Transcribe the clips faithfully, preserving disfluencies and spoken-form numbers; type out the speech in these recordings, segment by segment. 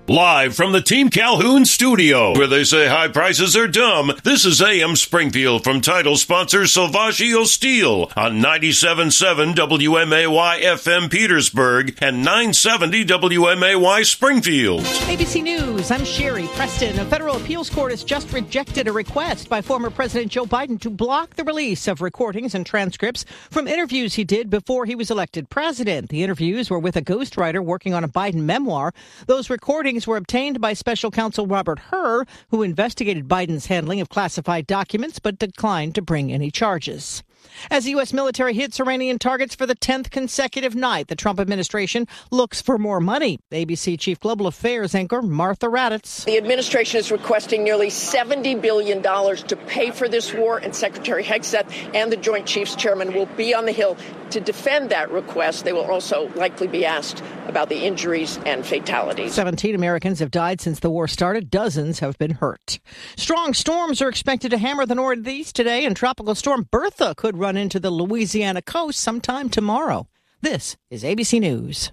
Live from the Team Calhoun studio, where they say high prices are dumb, this is A M Springfield from title sponsor Salvaggio Steel on ninety-seven point seven W M A Y F M Petersburg and nine seventy W M A Y Springfield. A B C News, I'm Sherry Preston. A federal appeals court has just rejected a request by former President Joe Biden to block the release of recordings and transcripts from interviews he did before he was elected president. The interviews were with a ghostwriter working on a Biden memoir. Those recordings were obtained by special counsel Robert Hur, who investigated Biden's handling of classified documents but declined to bring any charges. As the U S military hits Iranian targets for the tenth consecutive night, the Trump administration looks for more money. A B C Chief Global Affairs anchor Martha Raddatz. The administration is requesting nearly seventy billion dollars to pay for this war, and Secretary Hegseth and the Joint Chiefs Chairman will be on the Hill to defend that request. They will also likely be asked about the injuries and fatalities. seventeen Americans have died since the war started. Dozens have been hurt. Strong storms are expected to hammer the Northeast today, and Tropical Storm Bertha could run into the Louisiana coast sometime tomorrow. This is A B C News.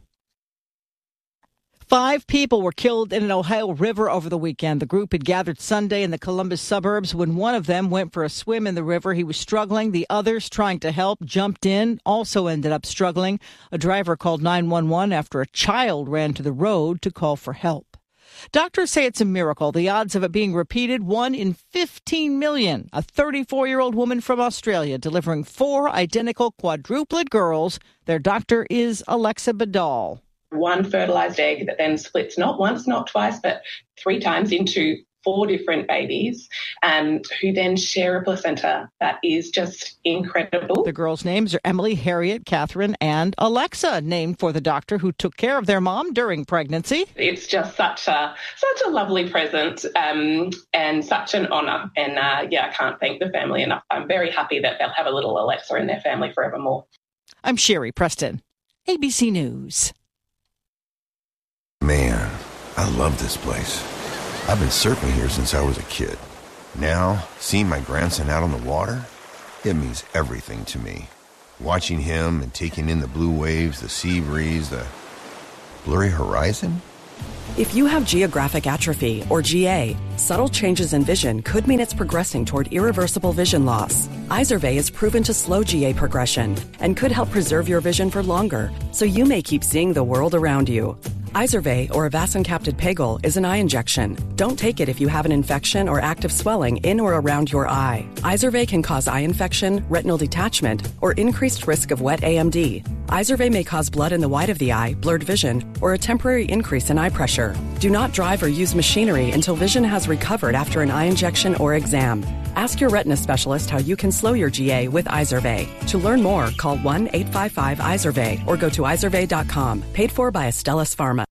Five people were killed in an Ohio river over the weekend. The group had gathered Sunday in the Columbus suburbs. When one of them went for a swim in the river, he was struggling. The others, trying to help, jumped in, also ended up struggling. A driver called nine one one after a child ran to the road to call for help. Doctors say it's a miracle. The odds of it being repeated, one in fifteen million. A thirty-four-year-old woman from Australia delivering four identical quadruplet girls. Their doctor is Alexa Badal. One fertilized egg that then splits not once, not twice, but three times into four different babies, um, who then share a placenta. That is just incredible. The girls' names are Emily, Harriet, Catherine, and Alexa, named for the doctor who took care of their mom during pregnancy. It's just such a such a lovely present um, and such an honor. And uh, yeah, I can't thank the family enough. I'm very happy that they'll have a little Alexa in their family forevermore. I'm Sherry Preston, A B C News. Man, I love this place. I've been surfing here since I was a kid. Now, seeing my grandson out on the water, it means everything to me. Watching him and taking in the blue waves, the sea breeze, the blurry horizon. If you have geographic atrophy, or G A, subtle changes in vision could mean it's progressing toward irreversible vision loss. Izervay is proven to slow G A progression and could help preserve your vision for longer, so you may keep seeing the world around you. Izervay, or avacincaptad pegol, is an eye injection. Don't take it if you have an infection or active swelling in or around your eye. Izervay can cause eye infection, retinal detachment, or increased risk of wet A M D. Izervay may cause blood in the white of the eye, blurred vision, or a temporary increase in eye pressure. Do not drive or use machinery until vision has recovered after an eye injection or exam. Ask your retina specialist how you can slow your G A with Izervay. To learn more, call one eight five five Izervay or go to izervay dot com. Paid for by Astellas Pharma.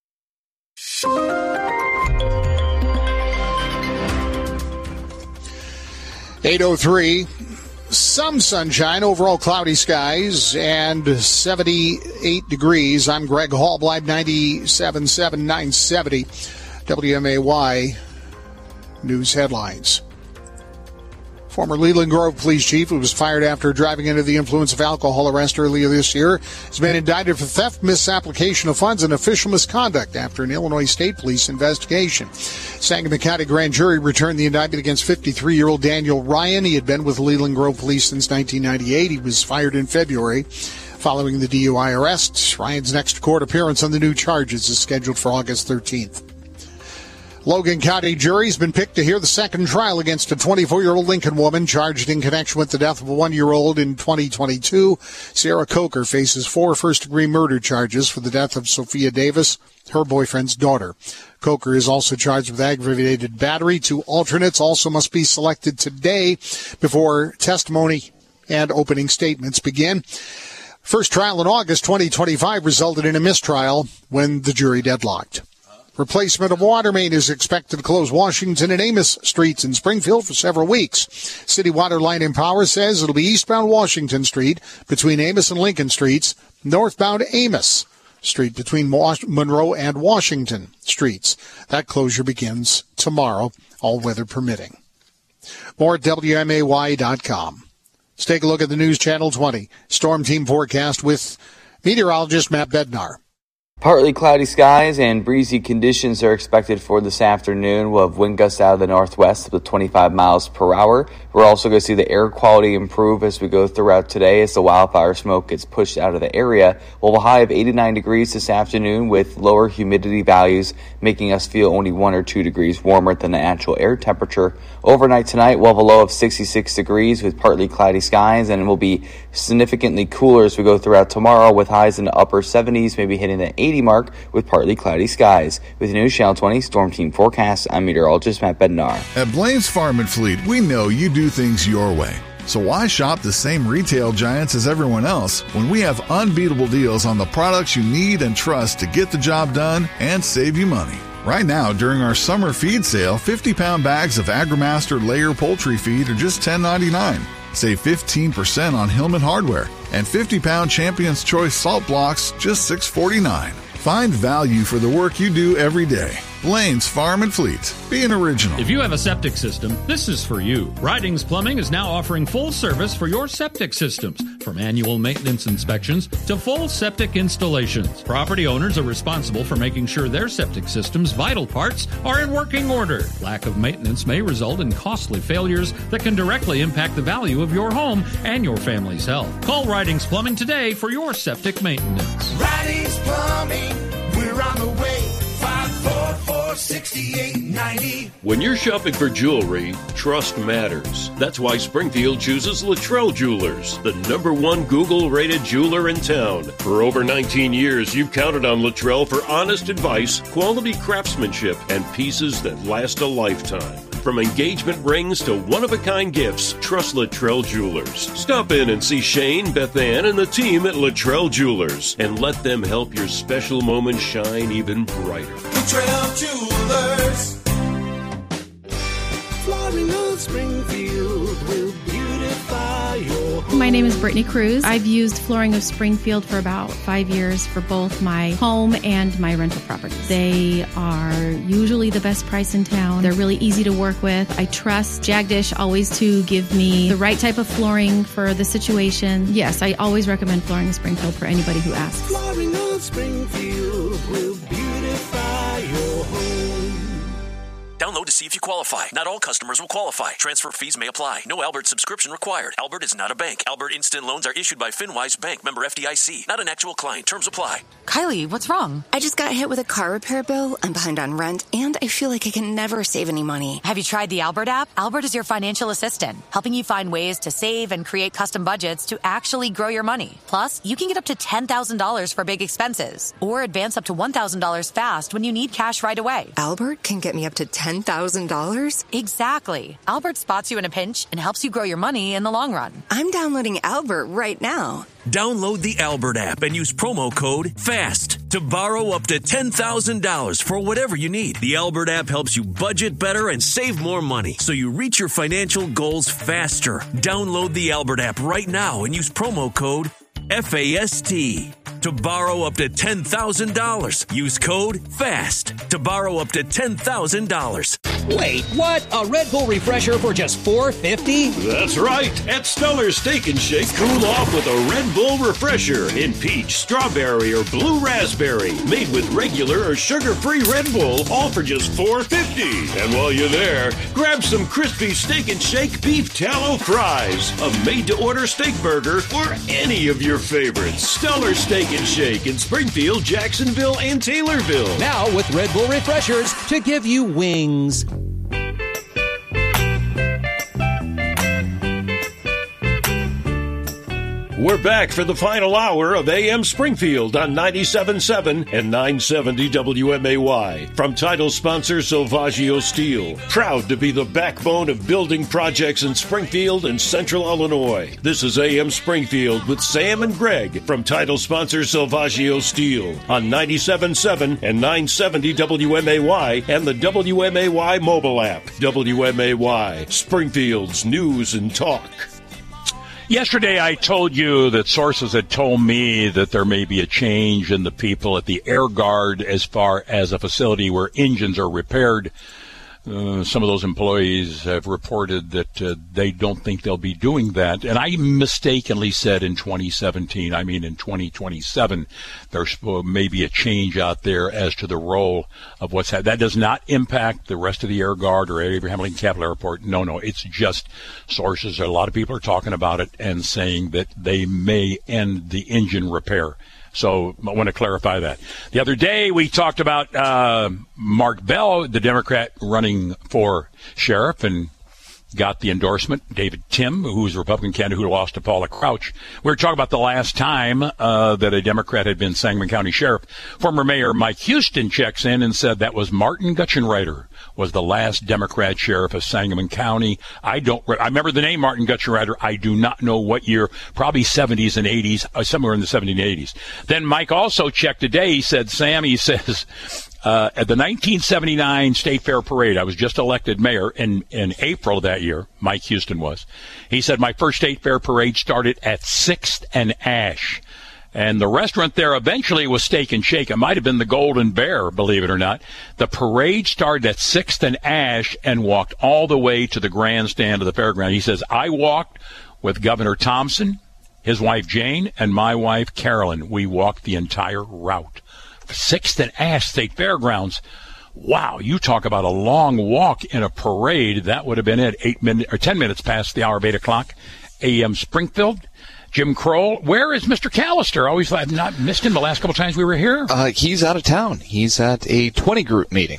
eight oh three, some sunshine, overall cloudy skies, and seventy-eight degrees. I'm Greg Hall, Live ninety-seven point seven, nine seventy W M A Y News Headlines. Former Leland Grove police chief who was fired after driving under the influence of alcohol arrest earlier this year has been indicted for theft, misapplication of funds, and official misconduct after an Illinois State Police investigation. Sangamon County Grand Jury returned the indictment against fifty-three-year-old Daniel Ryan. He had been with Leland Grove Police since nineteen ninety-eight. He was fired in February following the D U I arrest. Ryan's next court appearance on the new charges is scheduled for August thirteenth. Logan County jury has been picked to hear the second trial against a twenty-four-year-old Lincoln woman charged in connection with the death of a one-year-old in twenty twenty-two. Sierra Coker faces four first-degree murder charges for the death of Sophia Davis, her boyfriend's daughter. Coker is also charged with aggravated battery. Two alternates also must be selected today before testimony and opening statements begin. First trial in August twenty twenty-five resulted in a mistrial when the jury deadlocked. Replacement of water main is expected to close Washington and Amos streets in Springfield for several weeks. City Water Line and Power says it'll be eastbound Washington Street between Amos and Lincoln Streets, northbound Amos Street between Monroe and Washington Streets. That closure begins tomorrow, all weather permitting. More at W M A Y dot com. Let's take a look at the News Channel twenty Storm Team forecast with meteorologist Matt Bednar. Partly cloudy skies and breezy conditions are expected for this afternoon. We'll have wind gusts out of the northwest with twenty-five miles per hour. We're also going to see the air quality improve as we go throughout today as the wildfire smoke gets pushed out of the area. We'll have a high of eighty-nine degrees this afternoon with lower humidity values, making us feel only one or two degrees warmer than the actual air temperature. Overnight tonight, we'll have a low of sixty-six degrees with partly cloudy skies, and it will be significantly cooler as we go throughout tomorrow with highs in the upper seventies, maybe hitting the eighty mark with partly cloudy skies. With the News Channel twenty Storm Team Forecast, I'm meteorologist Matt Bednar. At Blaine's Farm and Fleet, we know you do things your way. So why shop the same retail giants as everyone else when we have unbeatable deals on the products you need and trust to get the job done and save you money? Right now, during our summer feed sale, fifty-pound bags of AgriMaster layer poultry feed are just ten ninety-nine. Save fifteen percent on Hillman hardware, and fifty-pound Champion's Choice salt blocks just six forty-nine. Find value for the work you do every day. Blaine's Farm and Fleet. Be an original. If you have a septic system, this is for you. Ridings Plumbing is now offering full service for your septic systems, from annual maintenance inspections to full septic installations. Property owners are responsible for making sure their septic system's vital parts are in working order. Lack of maintenance may result in costly failures that can directly impact the value of your home and your family's health. Call Ridings Plumbing today for your septic maintenance. Ridings Plumbing, we're on the way. five four four, six eight nine zero. When you're shopping for jewelry, trust matters. That's why Springfield chooses Luttrell Jewelers, the number one Google-rated jeweler in town. For over nineteen years, you've counted on Luttrell for honest advice, quality craftsmanship, and pieces that last a lifetime. From engagement rings to one-of-a-kind gifts, trust Luttrell Jewelers. Stop in and see Shane, Beth Ann, and the team at Luttrell Jewelers, and let them help your special moments shine even brighter. Luttrell Jewelers. Flooring of Springfield will beautify your home. My name is Brittany Cruz. I've used Flooring of Springfield for about five years for both my home and my rental property. They are usually the best price in town. They're really easy to work with. I trust Jagdish always to give me the right type of flooring for the situation. Yes, I always recommend Flooring of Springfield for anybody who asks. Flooring of Springfield will beautify your home. Download to see if you qualify. Not all customers will qualify. Transfer fees may apply. No Albert subscription required. Albert is not a bank. Albert Instant Loans are issued by FinWise Bank, member F D I C. Not an actual client. Terms apply. Kylie, what's wrong? I just got hit with a car repair bill. I'm behind on rent, and I feel like I can never save any money. Have you tried the Albert app? Albert is your financial assistant, helping you find ways to save and create custom budgets to actually grow your money. Plus, you can get up to ten thousand dollars for big expenses, or advance up to one thousand dollars fast when you need cash right away. Albert can get me up to ten thousand dollars? Exactly. Albert spots you in a pinch and helps you grow your money in the long run. I'm downloading Albert right now. Download the Albert app and use promo code FAST to borrow up to ten thousand dollars for whatever you need. The Albert app helps you budget better and save more money so you reach your financial goals faster. Download the Albert app right now and use promo code FAST to borrow up to ten thousand dollars. Use code FAST to borrow up to ten thousand dollars. Wait, what? A Red Bull refresher for just four fifty? That's right. At Stellar Steak and Shake, cool off with a Red Bull refresher in peach, strawberry, or blue raspberry. Made with regular or sugar-free Red Bull, all for just four fifty. And while you're there, grab some crispy Steak and Shake beef tallow fries, a made-to-order steak burger, or any of your favorites. Stellar Steak and Shake in Springfield, Jacksonville, and Taylorville. Now with Red Bull refreshers to give you wings. We're back for the final hour of A M Springfield on ninety-seven point seven and nine seventy W M A Y. From title sponsor Salvaggio Steel. Proud to be the backbone of building projects in Springfield and Central Illinois. This is A M Springfield with Sam and Greg from title sponsor Salvaggio Steel on ninety-seven point seven and nine seventy W M A Y and the W M A Y mobile app. W M A Y, Springfield's news and talk. Yesterday, I told you that sources had told me that there may be a change in the people at the Air Guard as far as a facility where engines are repaired. Uh, some of those employees have reported that uh, they don't think they'll be doing that. And I mistakenly said in twenty seventeen, I mean in twenty twenty-seven, there's maybe a change out there as to the role of what's happening. That does not impact the rest of the Air Guard or Abraham Lincoln Capital Airport. No, no, it's just sources. A lot of people are talking about it and saying that they may end the engine repair. So I want to clarify that. The other day we talked about uh, Mark Bell, the Democrat running for sheriff, and got the endorsement. David Timm, who's a Republican candidate who lost to Paula Crouch. We were talking about the last time uh, that a Democrat had been Sangamon County Sheriff. Former Mayor Mike Houston checks in and said that was Martin Gutschenreiter was the last Democrat sheriff of Sangamon County. I don't. I remember the name Martin Gutschenreiter. I do not know what year. Probably seventies and eighties, uh, somewhere in the seventies and eighties. Then Mike also checked today. He said, Sam, he says, Uh, at the nineteen seventy-nine State Fair Parade, I was just elected mayor in, in April of that year. Mike Houston was. He said, my first State Fair Parade started at sixth and Ash. And the restaurant there eventually was Steak and Shake. It might have been the Golden Bear, believe it or not. The parade started at sixth and Ash and walked all the way to the grandstand of the fairground. He says, I walked with Governor Thompson, his wife Jane, and my wife Carolyn. We walked the entire route. sixth and Ash State Fairgrounds. Wow, you talk about a long walk in a parade. That would have been it, eight minutes or ten minutes past the hour of eight o'clock A M Springfield. Jim Kroll, where is Mister Callister? Always, I've not missed him the last couple of times we were here. Uh, he's out of town. He's at a twenty group meeting.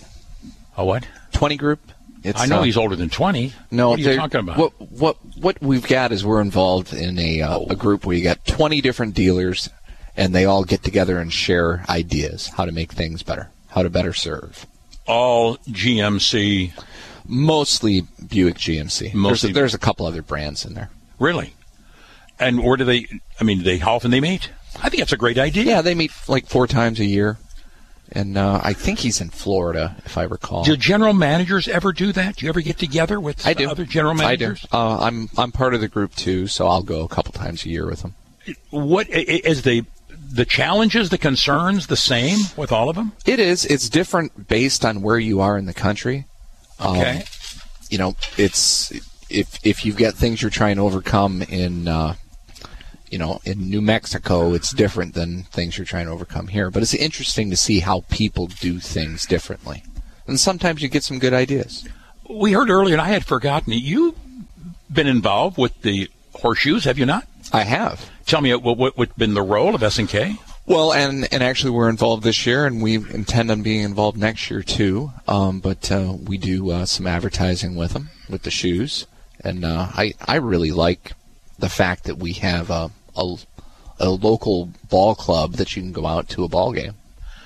A what? twenty group. It's, I know uh, he's older than twenty. No, what are you talking about? What what what we've got is we're involved in a uh, oh. a group where you got twenty different dealers, and they all get together and share ideas how to make things better, how to better serve. All G M C, mostly Buick G M C. Mostly, there's a, there's a couple other brands in there. Really? And where do they? I mean, they how often they meet? I think that's a great idea. Yeah, they meet like four times a year. And uh, I think he's in Florida, if I recall. Do general managers ever do that? Do you ever get together with I do. other general managers? I do. Uh, I'm I'm part of the group too, so I'll go a couple times a year with them. What is the the challenges, the concerns, the same with all of them? It is. It's different based on where you are in the country. Okay. Um, you know, it's if if you've got things you're trying to overcome in. Uh, You know, in New Mexico, it's different than things you're trying to overcome here. But it's interesting to see how people do things differently. And sometimes you get some good ideas. We heard earlier, and I had forgotten, you've been involved with the horseshoes, have you not? I have. Tell me what what what's been the role of S and K? Well, and, and actually we're involved this year, and we intend on being involved next year too. Um, but uh, we do uh, some advertising with them, with the shoes. And uh, I, I really like the fact that we have a, a a local ball club that you can go out to a ball game.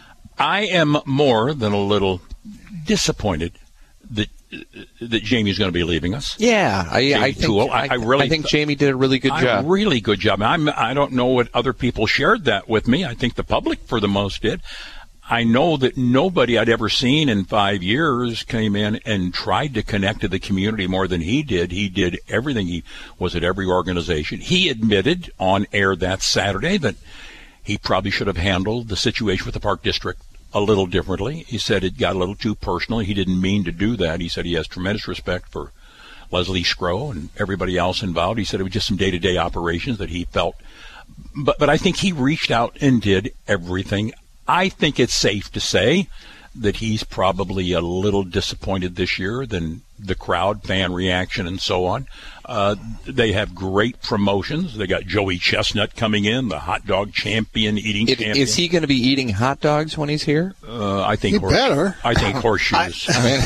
I am more than a little disappointed that that Jamie's going to be leaving us. Yeah, I, I think Toole. I, I really I think Jamie did a really good a job. Really good job. I'm I don't know what other people shared that with me. I think the public for the most did. I know that nobody I'd ever seen in five years came in and tried to connect to the community more than he did. He did everything. He was at every organization. He admitted on air that Saturday that he probably should have handled the situation with the Park District a little differently. He said it got a little too personal. He didn't mean to do that. He said he has tremendous respect for Leslie Scrow and everybody else involved. He said it was just some day-to-day operations that he felt. But, but I think he reached out and did everything. I think it's safe to say that he's probably a little disappointed this year than the crowd, fan reaction, and so on. Uh, they have great promotions. They got Joey Chestnut coming in, the hot dog champion, eating it, champion. Is he going to be eating hot dogs when he's here? Uh, I think you horse, better. I think horseshoes. I, I mean,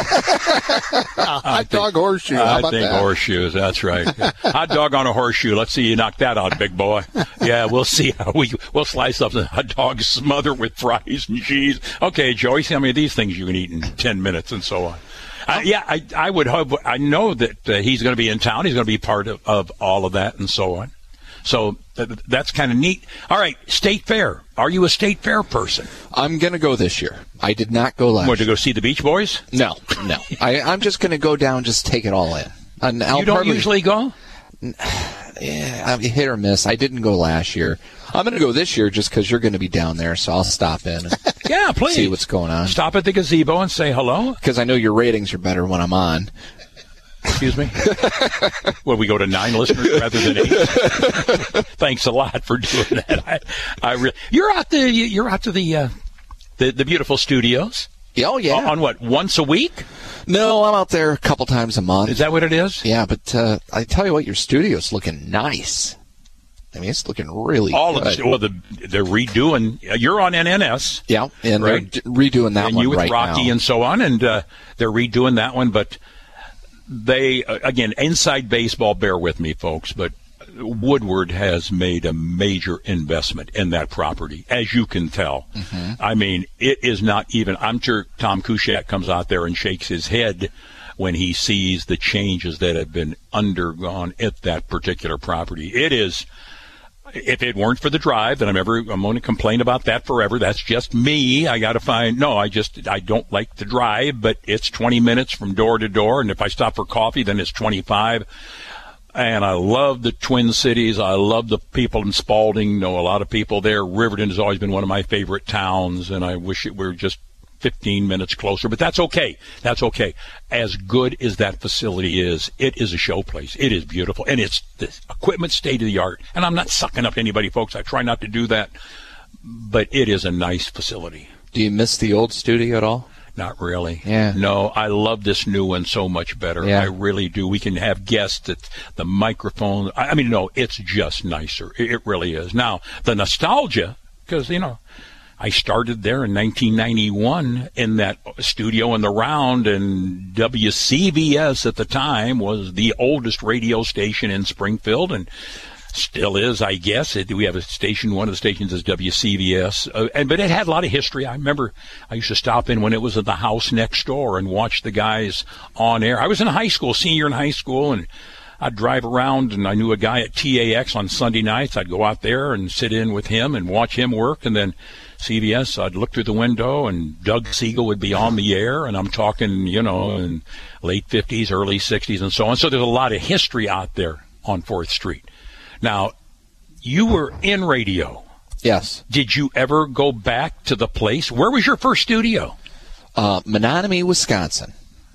hot dog horseshoe. How I about think that? horseshoes. That's right. Hot dog on a horseshoe. Let's see you knock that out, big boy. Yeah, we'll see how we we'll slice up the hot dog, smother with fries and cheese. Okay, Joey, see how many of these things you can eat in ten minutes and so on. Uh, yeah, I, I would hope. I know that uh, he's going to be in town. He's going to be part of, of all of that and so on. So th- that's kind of neat. All right, State Fair. Are you a State Fair person? I'm going to go this year. I did not go last. What, to go see the Beach Boys? No, no. I, I'm just going to go down, just take it all in. And I'll you don't probably, usually go? Yeah, hit or miss. I didn't go last year. I'm going to go this year just because you're going to be down there, so I'll stop in and yeah, please. see what's going on. Stop at the gazebo and say hello. Because I know your ratings are better when I'm on. Excuse me? Well, we go to nine listeners rather than eight. Thanks a lot for doing that. I, I really, you're out the you're out to the uh, the, the beautiful studios. Oh yeah. On, on what? Once a week? No, I'm out there a couple times a month. Is that what it is? Yeah, but uh, I tell you what, your studio's looking nice. I mean, it's looking really All good. of the, well, the, they're redoing. You're on N N S. Yeah, and right? they're d- redoing that and one you with right Rocky now. and so on, and uh, they're redoing that one. But they, uh, again, inside baseball, bear with me, folks, but Woodward has made a major investment in that property, as you can tell. Mm-hmm. I mean, it is not even, I'm sure Tom Kushak comes out there and shakes his head when he sees the changes that have been undergone at that particular property. It is, if it weren't for the drive, then I'm ever, I'm going to complain about that forever. That's just me. I got to find, no, I just, I don't like the drive, but it's twenty minutes from door to door. And if I stop for coffee, then it's twenty-five. And I love the Twin Cities. I love the people in Spalding. Know a lot of people there. Riverton has always been one of my favorite towns, and I wish it were just fifteen minutes closer. But that's okay. That's okay. As good as that facility is, it is a show place. It is beautiful, and it's the equipment state of the art. And I'm not sucking up to anybody, folks. I try not to do that. But it is a nice facility. Do you miss the old studio at all? Not really. Yeah. No, I love this new one so much better. Yeah. I really do. We can have guests at the microphone. I mean, no, it's just nicer. It, it really is. Now, the nostalgia, because, you know, I started there in nineteen ninety-one in that studio in the Round, and W C V S at the time was the oldest radio station in Springfield, and still is, I guess. It, we have a station, one of the stations is W C V S, uh, and but it had a lot of history. I remember I used to stop in when it was at the house next door and watch the guys on air. I was in high school, senior in high school, and I'd drive around, and I knew a guy at T A X on Sunday nights. I'd go out there and sit in with him and watch him work, and then C V S, I'd look through the window, and Doug Siegel would be on the air, and I'm talking, you know, in late fifties, early sixties, and so on. So there's a lot of history out there on fourth Street. Now, you were in radio. Yes. Did you ever go back to the place? Where was your first studio? Uh, Menominee, Wisconsin.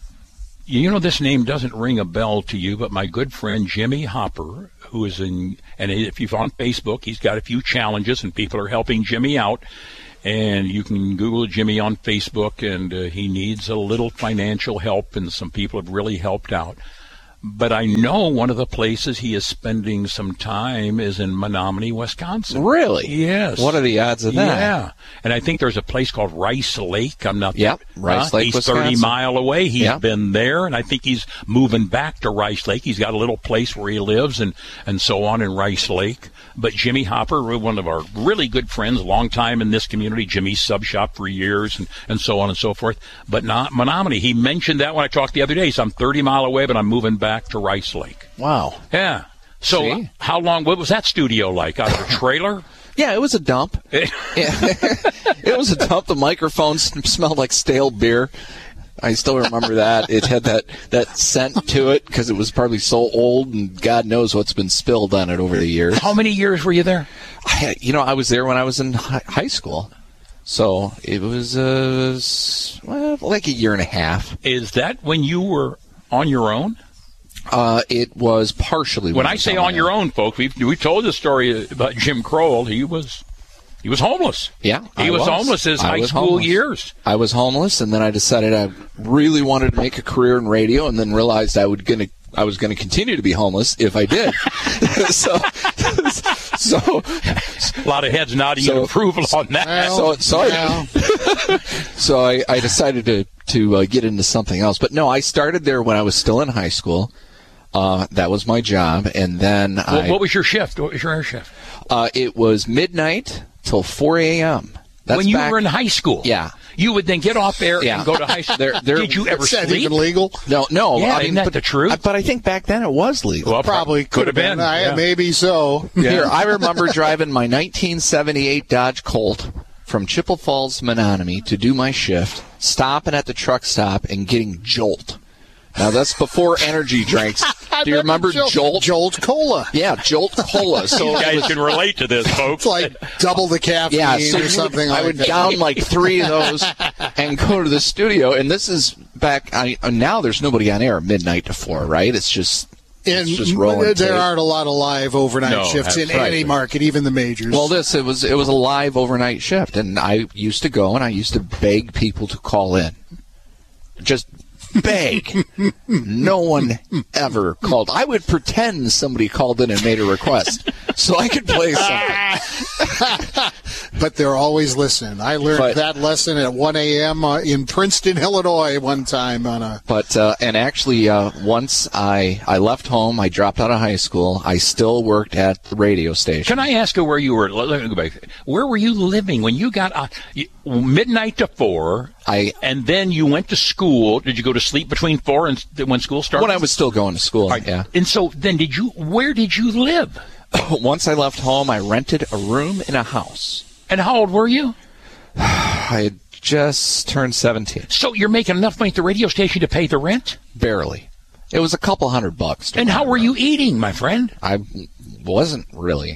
You know, this name doesn't ring a bell to you, but my good friend Jimmy Hopper, who is in, and if you're on Facebook, he's got a few challenges, and people are helping Jimmy out. And you can Google Jimmy on Facebook, and uh, he needs a little financial help, and some people have really helped out. But I know one of the places he is spending some time is in Menominee, Wisconsin. Really? Yes. What are the odds of that? Yeah. And I think there's a place called Rice Lake. I'm not. Yep, Rice uh, Lake, He's Wisconsin. thirty mile away. He's Yep. been there, and I think he's moving back to Rice Lake. He's got a little place where he lives and, and so on in Rice Lake. But Jimmy Hopper, one of our really good friends, long time in this community, Jimmy's sub shop for years and, and so on and so forth. But not Menominee. He mentioned that when I talked the other day. He said, I'm thirty mile away, but I'm moving back to Rice Lake. Wow. Yeah. So See? how long, what was that studio like? Out of a trailer? Yeah, it was a dump. Yeah. It was a dump. The microphone smelled like stale beer. I still remember that. It had that, that scent to it because it was probably so old, and God knows what's been spilled on it over the years. How many years were you there? I, you know, I was there when I was in hi- high school. So it was uh, well, like a year and a half. Is that when you were on your own? Uh, it was partially. When I say on your own, folks, we've we told the story about Jim Crowell. He was he was homeless. Yeah, he I was, was homeless his I high was school homeless. years. I was homeless, and then I decided I really wanted to make a career in radio, and then realized I would gonna I was going to continue to be homeless if I did. so, so a lot of heads nodding so, in approval on that. So, so, I, so I, I decided to to uh, get into something else. But no, I started there when I was still in high school. Uh, that was my job, and then Well, I, what was your shift? What was your air shift? Uh, it was midnight till four a.m. That's when you back, were in high school? Yeah. You would then get off air Yeah. and go to high school. There, there, Did you ever Is that sleep? even legal? No, no. Yeah, I mean, isn't that but, the truth? I- but I think back then it was legal. Well, Probably could have been. I, yeah. Maybe so. Here, I remember driving my nineteen seventy-eight Dodge Colt from Chippewa Falls, Menominee, to do my shift, stopping at the truck stop and getting Jolt. Now, that's before energy drinks Do you remember Jolt? Jolt? Jolt Cola. Yeah, Jolt Cola. So you guys can relate to this, folks. It's like double the caffeine yeah, so or something would, like I would that. down like three of those and go to the studio. And this is back, I, now there's nobody on air midnight to four, right? It's just... And it's just rolling there tape. aren't a lot of live overnight No, shifts in right. any market, even the majors. Well, this it was it was a live overnight shift, and I used to go and I used to beg people to call in, just beg. No one ever called. I would pretend somebody called in and made a request so I could play something. But they're always listening. I learned But- that lesson at one a.m. Uh, in Princeton, Illinois, one time on a. But uh, and actually, uh, once I I left home, I dropped out of high school. I still worked at the radio station. Can I ask you where you were? Let me go back. Where were you living when you got uh, you, midnight to four? I and then you went to school. Did you go to sleep between four and when school started? When I was still going to school, Right. yeah. And so then, did you? Where did you live? Once I left home, I rented a room in a house. And how old were you? I had just turned seventeen. So you're making enough money at the radio station to pay the rent? Barely. It was a couple hundred bucks. And how were you eating, my friend? I wasn't really.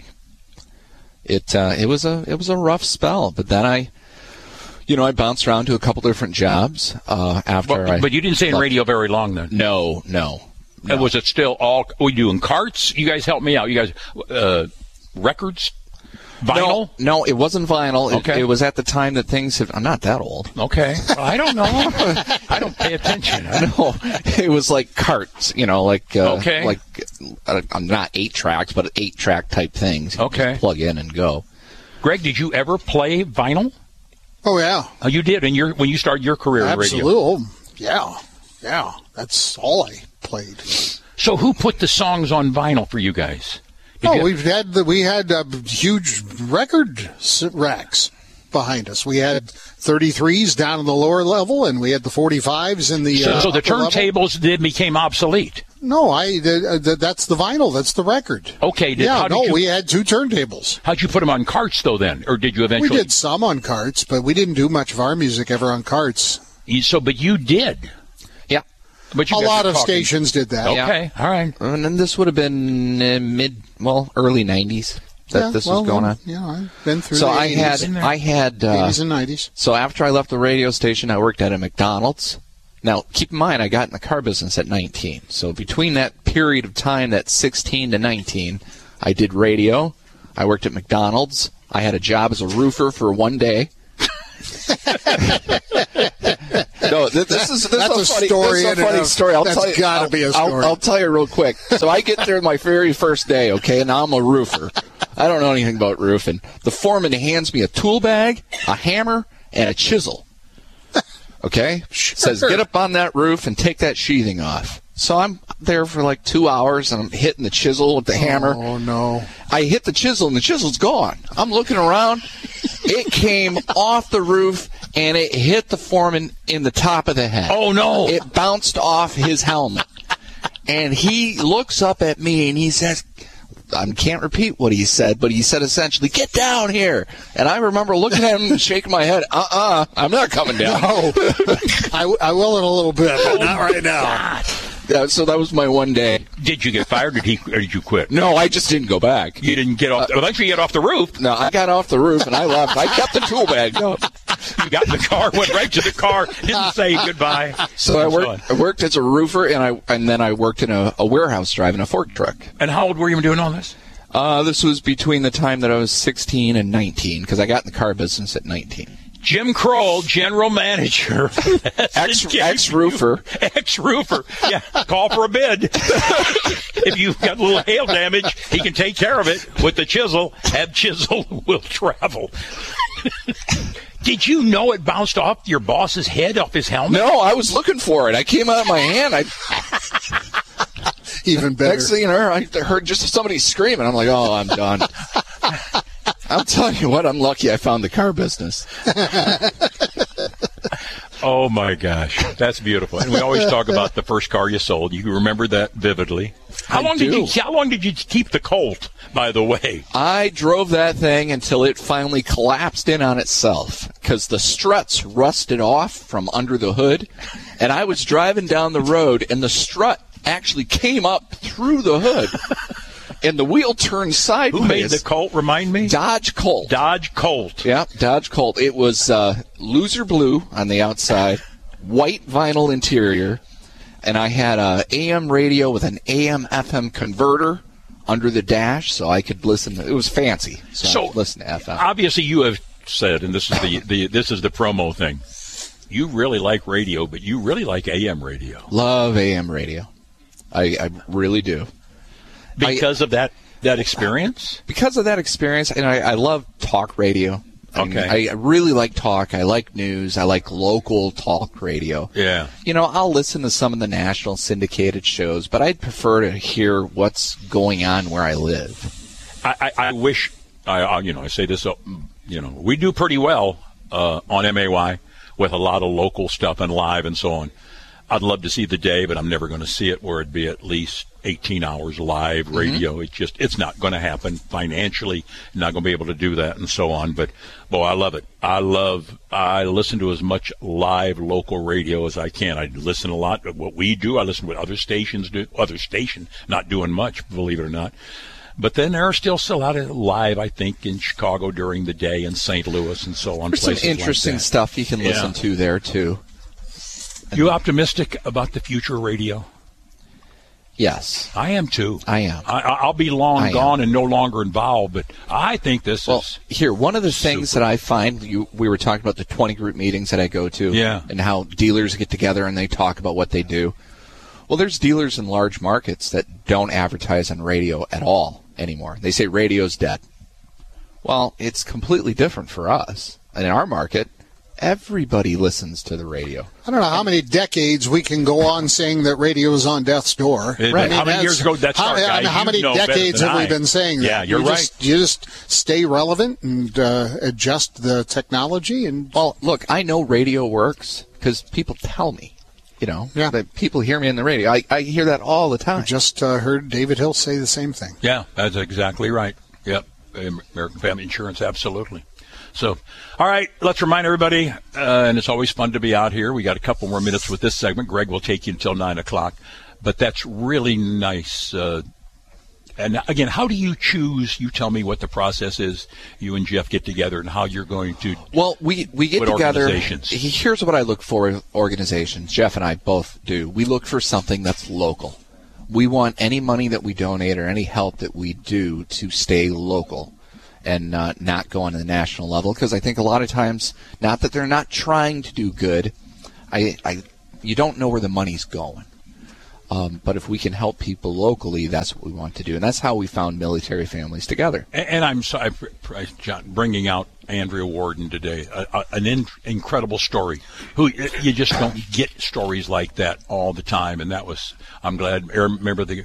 It uh, it was a it was a rough spell, but then I, you know, I bounced around to a couple different jobs uh, after But, I. but you didn't stay in left. radio very long then. No, no. And was it still all? Were you doing carts? You guys help me out. You guys, uh, records, vinyl? No, no, it wasn't vinyl. It, Okay. it was at the time that things have. I'm not that old. Okay, well, I don't know. I don't pay attention. No, it was like carts. You know, like uh, Okay. like uh, I'm not eight tracks, but eight track type things. You Okay. just plug in and go. Greg, did you ever play vinyl? Oh yeah, Oh, you did. And your when you started your career in radio. absolutely. Yeah, yeah. That's all I played. So who put the songs on vinyl for you guys? Did No, you- we've had the, we had uh, huge record s- racks behind us. We had thirty-threes down in the lower level, and we had the forty-fives in the. so, uh, so the upper level. turntables did became obsolete. No, I. Uh, th- that's the vinyl. That's the record. Okay. Did, yeah, how did no, you, we had two turntables. How'd you put them on carts though? Then, or did you We eventually? did some on carts, but we didn't do much of our music ever on carts. You- So, but you did. Yeah. But you A guys lot are of talking- stations did that. Okay. All right. And then this would have been uh, mid, well, early nineties that Yeah, this well, was going then, on. Yeah, I've been through. So the I eighties. had, I had, uh, eighties and nineties. so after I left the radio station, I worked at a McDonald's. Now, keep in mind, I got in the car business at nineteen. So between that period of time, that sixteen to nineteen, I did radio. I worked at McDonald's. I had a job as a roofer for one day. No, th- this is this That's is a a funny, story this is in a and funny of- story. I'll that's tell you. gotta I'll- be a I'll- story. I'll tell you real quick. So I get there my very first day, okay, and now I'm a roofer. I don't know anything about roofing. The foreman hands me a tool bag, a hammer, and a chisel. Okay? Says, get up on that roof and take that sheathing off. So I'm there for like two hours, and I'm hitting the chisel with the hammer. Oh, no. I hit the chisel, and the chisel's gone. I'm looking around. It came off the roof, and it hit the foreman in the top of the head. Oh, no. It bounced off his helmet. And he looks up at me, and he says, I can't repeat what he said, but he said essentially, get down here. And I remember looking at him and shaking my head, uh-uh, I'm not coming down. No. I, I will in a little bit, but not right now. Yeah, so that was my one day. Did you get fired? Or did he? Or did you quit? No, I just didn't go back. You didn't get off. Eventually, you get off the roof. No, I got off the roof and I left. I kept the tool bag. No. You got in the car, went right to the car, didn't say goodbye. So I worked, I worked as a roofer, and I and then I worked in a, a warehouse driving a fork truck. And how old were you doing all this? Uh, this was between the time that I was sixteen and nineteen, because I got in the car business at nineteen. Jim Kroll, general manager. Ex, ex-roofer. Ex-roofer. Yeah, call for a bid. If you've got a little hail damage, he can take care of it with the chisel. Have chisel will travel. Did you know it bounced off your boss's head, off his helmet? No, I was looking for it. I came out of my hand. I Even better. Next thing you know, I heard just somebody screaming. I'm like, oh, I'm done. I'm telling you what, I'm lucky I found the car business. Oh, my gosh. That's beautiful. And we always talk about the first car you sold. You remember that vividly. How I long did do. you How long did you keep the Colt, by the way? I drove that thing until it finally collapsed in on itself because the struts rusted off from under the hood, and I was driving down the road, and the strut actually came up through the hood. And the wheel turned sideways. Who made the Colt, remind me? Dodge Colt. Dodge Colt. Yeah, Dodge Colt. It was uh, loser blue on the outside, white vinyl interior, and I had a A M radio with an A M F M converter under the dash, so I could listen. To, it was fancy, so, So, I could listen to F M. Obviously, you have said, and this is the, the this is the promo thing, you really like radio, but you really like A M radio. Love A M radio. I, I really do. Because I, of that that experience? Because of that experience, and I, I love talk radio. I mean, Okay. I really like talk. I like news. I like local talk radio. Yeah. You know, I'll listen to some of the national syndicated shows, but I'd prefer to hear what's going on where I live. I, I, I wish, I, I you know, I say this, uh, you know, we do pretty well uh, on M A Y with a lot of local stuff and live and so on. I'd love to see the day, but I'm never going to see it where it'd be at least eighteen hours live radio. Mm-hmm. It's just, it's not going to happen financially. Not going to be able to do that and so on. But, boy, I love it. I love, I listen to as much live local radio as I can. I listen a lot to what we do. I listen to what other stations do, other station, not doing much, believe it or not. But then there are still still a lot of live, I think, in Chicago during the day, in Saint Louis and so on. There's places some interesting like that. stuff you can Yeah. listen to there, too. You optimistic about the future of radio? Yes. I am, too. I am. I, I'll be long I gone and no longer involved, but I think this well, is... Here, one of the things that I find, you, we were talking about the twenty group meetings that I go to, Yeah. and how dealers get together and they talk about what they do. Well, there's dealers in large markets that don't advertise on radio at all anymore. They say radio's dead. Well, it's completely different for us. And in our market, everybody listens to the radio. I don't know how many decades we can go on saying that radio is on death's door. It- I mean, how many that's- years ago did that how, start, guys? how You many know better decades than have we I. been saying that? Yeah, you're you right. Just, you just stay relevant and uh, adjust the technology. And Well, look, I know radio works because people tell me. You know, Yeah. that people hear me in the radio. I, I hear that all the time. I just uh, heard David Hill say the same thing. Yeah, that's exactly right. Yep. American Family Insurance, absolutely. So, all right, let's remind everybody, uh, and it's always fun to be out here. We got a couple more minutes with this segment. Greg will take you until nine o'clock. But that's really nice. Uh, and again, how do you choose? You tell me what the process is. You and Jeff get together and how you're going to. Well, we, we get What together. organizations? Here's what I look for in organizations. Jeff and I both do. We look for something that's local. We want any money that we donate or any help that we do to stay local and uh, not go on to the national level. Because I think a lot of times, not that they're not trying to do good, I, I you don't know where the money's going. Um, but if we can help people locally, that's what we want to do. And that's how we found Military Families Together. And, and I'm sorry, John, bringing out Andrea Warden today, a, a, an in, incredible story. Who you just don't get stories like that all the time, and that was. I'm glad. I remember the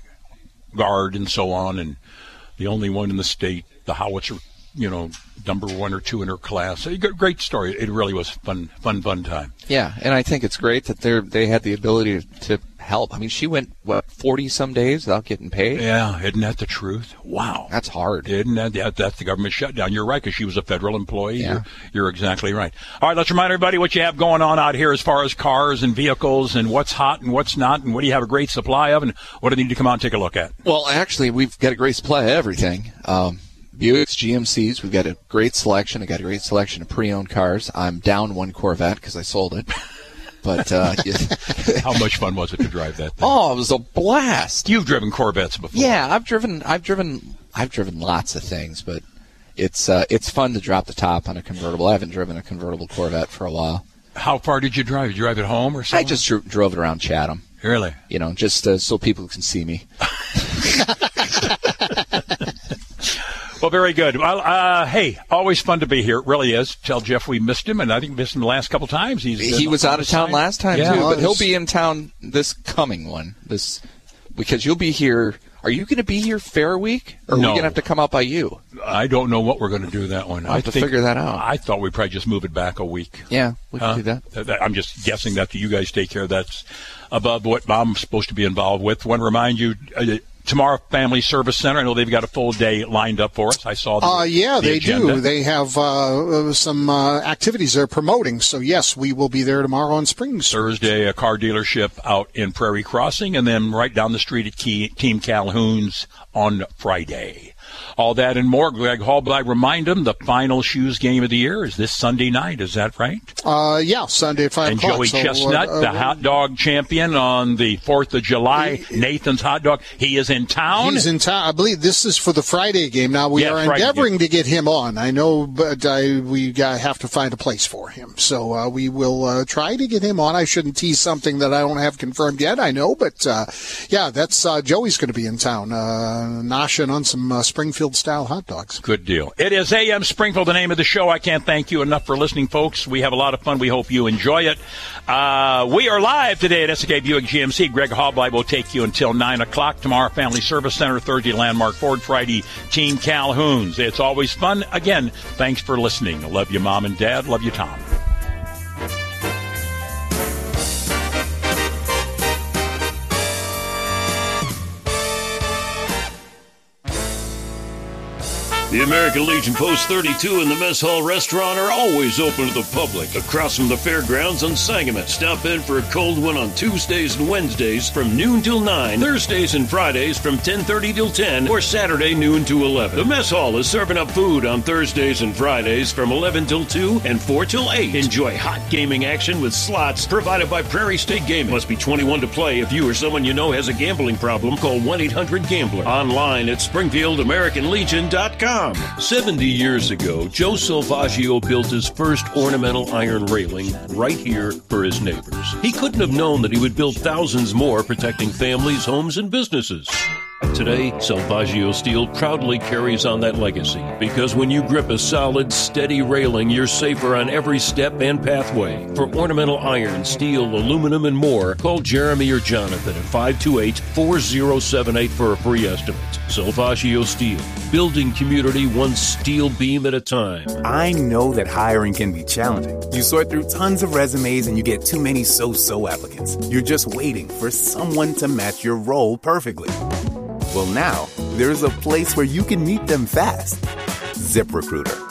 Guard and so on, and the only one in the state, the Howitzer, you know, number one or two in her class. A great story. It really was fun, fun, fun time. Yeah, and I think it's great that they they had the ability to help. I mean, she went, what, forty some days without getting paid? Yeah, isn't that the truth? Wow. That's hard. Isn't that, that that's the government shutdown? You're right, because she was a federal employee. Yeah. You're, you're exactly right. All right, let's remind everybody what you have going on out here as far as cars and vehicles and what's hot and what's not and what do you have a great supply of and what do they need to come out and take a look at? Well, actually, we've got a great supply of everything. Um, Buicks, G M Cs, we've got a great selection. I've got a great selection of pre-owned cars. I'm down one Corvette because I sold it. But uh, how much fun was it to drive that thing? Oh, it was a blast. You've driven Corvettes before. Yeah, I've driven I've driven I've driven lots of things, but it's uh, it's fun to drop the top on a convertible. I haven't driven a convertible Corvette for a while. How far did you drive? Did you drive it home or something? I just dro- drove it around Chatham. Really? You know, just uh, so people can see me. Well, very good. Well, uh, hey, always fun to be here. It really is. Tell Jeff we missed him, and I think we missed him the last couple times. He's he was out of town side. last time, yeah. too, but he'll be in town this coming one. This because you'll be here. Are you going to be here Fair Week, or are No. we going to have to come up by you? I don't know what we're going to do that one. I'll have I to think, figure that out. I thought we'd probably just move it back a week. Yeah, we can Huh? do that. Th- th- I'm just guessing that you guys take care of that's above what I'm supposed to be involved with. Want to remind you, uh, Tomorrow, Family Service Center. I know they've got a full day lined up for us. I saw the Uh, yeah, the they agenda. do. They have uh, some uh, activities they're promoting. So, yes, we will be there tomorrow on Spring Street. Thursday, a car dealership out in Prairie Crossing, and then right down the street at Key, Team Calhoun's on Friday. All that and more. Greg Hall, I remind them the final shoes game of the year is this Sunday night. Is that right? Uh, yeah, Sunday at five and o'clock. Joey so, Chestnut, uh, the uh, hot dog champion on the fourth of July, he, Nathan's Hot Dog. He is in town. He's in town. I believe this is for the Friday game. Now, we yeah, are Friday endeavoring game. to get him on. I know, but I, we got, have to find a place for him. So uh, we will uh, try to get him on. I shouldn't tease something that I don't have confirmed yet, I know. But, uh, yeah, that's uh, Joey's going to be in town, uh, noshing on some uh, Springfield-style hot dogs. Good deal. It is A M Springfield, the name of the show. I can't thank you enough for listening, folks. We have a lot of fun. We hope you enjoy it. Uh, we are live today at S K Buick G M C. Greg Hobli will take you until nine o'clock. Tomorrow, Family Service Center. Thursday, Landmark Ford. Friday, Team Calhoun's. It's always fun. Again, thanks for listening. Love you, Mom and Dad. Love you, Tom. The American Legion Post thirty-two and the Mess Hall Restaurant are always open to the public. Across from the fairgrounds on Sangamon. Stop in for a cold one on Tuesdays and Wednesdays from noon till nine. Thursdays and Fridays from ten thirty till ten. Or Saturday noon to eleven. The Mess Hall is serving up food on Thursdays and Fridays from eleven till two and four till eight. Enjoy hot gaming action with slots provided by Prairie State Gaming. Must be twenty-one to play. If you or someone you know has a gambling problem, call one eight hundred gambler. Online at Springfield American Legion dot com. seventy years ago, Joe Salvaggio built his first ornamental iron railing right here for his neighbors. He couldn't have known that he would build thousands more protecting families, homes, and businesses. Today, Salvaggio Steel proudly carries on that legacy because when you grip a solid, steady railing, you're safer on every step and pathway. For ornamental iron, steel, aluminum, and more, call Jeremy or Jonathan at five two eight, four zero seven eight for a free estimate. Salvaggio Steel, building community one steel beam at a time. I know that hiring can be challenging. You sort through tons of resumes and you get too many so-so applicants. You're just waiting for someone to match your role perfectly. Well, now, there's a place where you can meet them fast. ZipRecruiter.